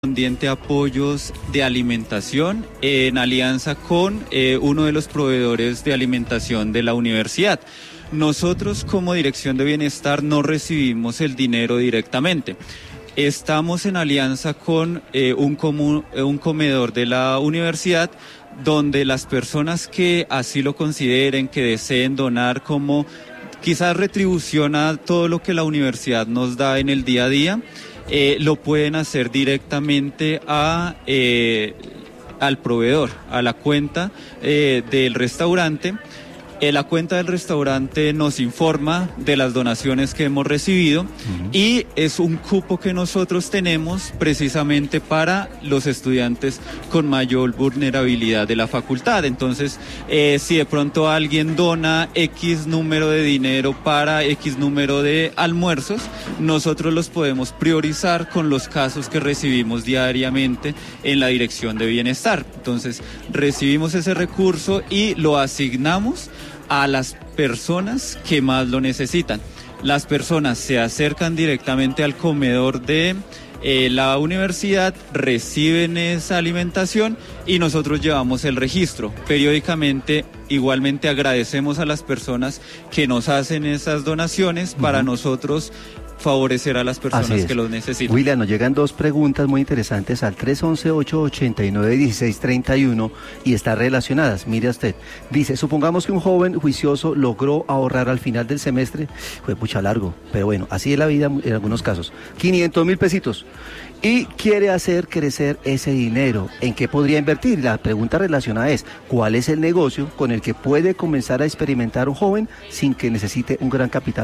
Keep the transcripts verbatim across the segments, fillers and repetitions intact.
correspondiente a apoyos de alimentación en alianza con eh, uno de los proveedores de alimentación de la universidad. Nosotros como Dirección de Bienestar no recibimos el dinero directamente. Estamos en alianza con eh, un, comu- un comedor de la universidad donde las personas que así lo consideren, que deseen donar como quizás retribución a todo lo que la universidad nos da en el día a día, eh, lo pueden hacer directamente a, eh, al proveedor, a la cuenta eh, del restaurante. Eh, la cuenta del restaurante nos informa de las donaciones que hemos recibido uh-huh. y es un cupo que nosotros tenemos precisamente para los estudiantes con mayor vulnerabilidad de la facultad. Entonces, eh, si de pronto alguien dona X número de dinero para X número de almuerzos, nosotros los podemos priorizar con los casos que recibimos diariamente en la Dirección de Bienestar. Entonces, recibimos ese recurso y lo asignamos a las personas que más lo necesitan. Las personas se acercan directamente al comedor de eh, la universidad, reciben esa alimentación y nosotros llevamos el registro. Periódicamente, igualmente agradecemos a las personas que nos hacen esas donaciones uh-huh. para nosotros favorecer a las personas que los necesitan. William, nos llegan dos preguntas muy interesantes al tres once, ocho ochenta y nueve, dieciséis treinta y uno y están relacionadas. Mire usted, dice, supongamos que un joven juicioso logró ahorrar al final del semestre, fue pucha largo, pero bueno, así es la vida en algunos casos, quinientos mil pesitos, y quiere hacer crecer ese dinero. ¿En qué podría invertir? La pregunta relacionada es, ¿cuál es el negocio con el que puede comenzar a experimentar un joven sin que necesite un gran capital?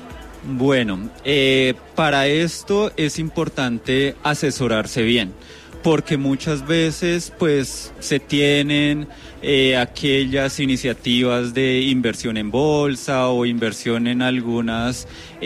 Bueno, eh, para esto es importante asesorarse bien, porque muchas veces pues se tienen eh, aquellas iniciativas de inversión en bolsa o inversión en algunas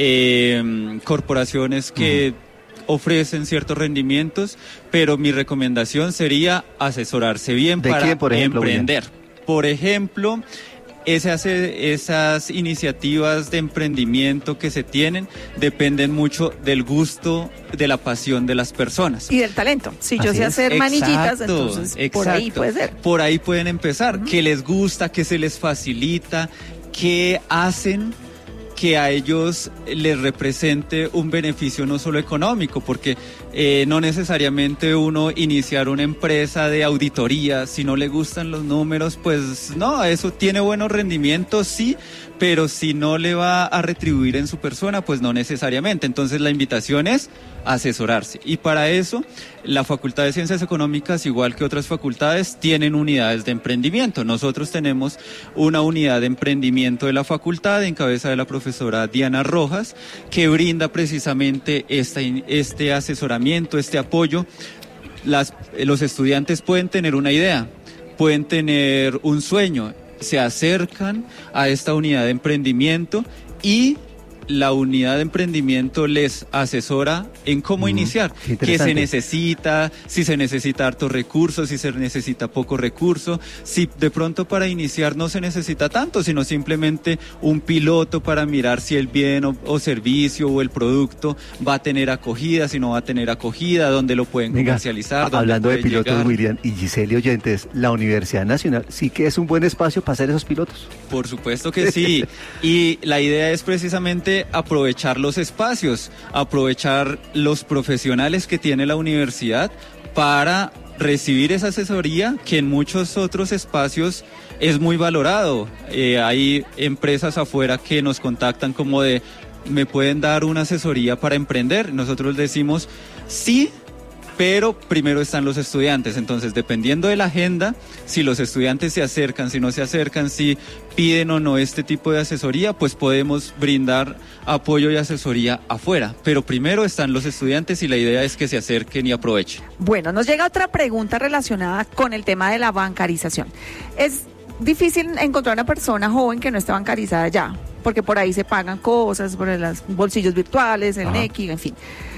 eh, corporaciones que uh-huh. ofrecen ciertos rendimientos, pero mi recomendación sería asesorarse bien para ¿De qué, por ejemplo, emprender. William? Por ejemplo, Esas, esas iniciativas de emprendimiento que se tienen dependen mucho del gusto, de la pasión de las personas. Y del talento. Si yo sé hacer exacto, manillitas, entonces exacto. por ahí puede ser. Por ahí pueden empezar. Uh-huh. ¿Qué les gusta? ¿Qué se les facilita? ¿Qué hacen que a ellos les represente un beneficio no solo económico? Porque eh, no necesariamente uno iniciar una empresa de auditoría, si no le gustan los números, pues no, eso tiene buenos rendimientos, sí, pero si no le va a retribuir en su persona, pues no necesariamente. Entonces la invitación es asesorarse. Y para eso, la Facultad de Ciencias Económicas, igual que otras facultades, tienen unidades de emprendimiento. Nosotros tenemos una unidad de emprendimiento de la facultad, en cabeza de la profesora Diana Rojas, que brinda precisamente esta, este asesoramiento, este apoyo. Las, los estudiantes pueden tener una idea, pueden tener un sueño, se acercan a esta unidad de emprendimiento y la unidad de emprendimiento les asesora en cómo uh-huh. iniciar, qué se necesita, si se necesita hartos recursos, si se necesita poco recurso, si de pronto para iniciar no se necesita tanto, sino simplemente un piloto para mirar si el bien o, o servicio o el producto va a tener acogida, si no va a tener acogida, dónde lo pueden Venga, comercializar. A, hablando de pilotos, llegar. William y Giselle oyentes, la Universidad Nacional sí que es un buen espacio para hacer esos pilotos. Por supuesto que sí, y la idea es precisamente aprovechar los espacios, aprovechar los profesionales que tiene la universidad para recibir esa asesoría que en muchos otros espacios es muy valorado. Eh, hay empresas afuera que nos contactan como de, ¿me pueden dar una asesoría para emprender? Nosotros decimos, sí, pero primero están los estudiantes. Entonces, dependiendo de la agenda, si los estudiantes se acercan, si no se acercan, si piden o no este tipo de asesoría, pues podemos brindar apoyo y asesoría afuera. Pero primero están los estudiantes y la idea es que se acerquen y aprovechen. Bueno, nos llega otra pregunta relacionada con el tema de la bancarización. Es difícil encontrar una persona joven que no esté bancarizada ya, porque por ahí se pagan cosas, por los bolsillos virtuales, el Nequi, en fin.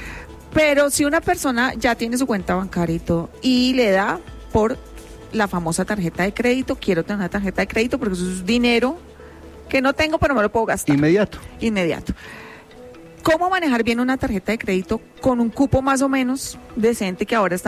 Pero si una persona ya tiene su cuenta bancaria y todo, y le da por la famosa tarjeta de crédito, quiero tener una tarjeta de crédito porque eso es dinero que no tengo pero no lo puedo gastar. Inmediato. Inmediato. ¿Cómo manejar bien una tarjeta de crédito con un cupo más o menos decente que ahora está